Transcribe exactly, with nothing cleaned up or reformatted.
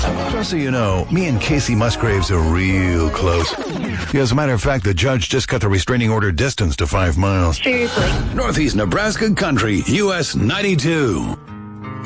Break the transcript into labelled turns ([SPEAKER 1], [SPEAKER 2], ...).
[SPEAKER 1] Just so you know, me and Casey Musgraves are real close. Yeah, as a matter of fact, the judge just cut the restraining order distance to five miles.
[SPEAKER 2] Seriously.
[SPEAKER 1] Northeast Nebraska Country, U S ninety-two.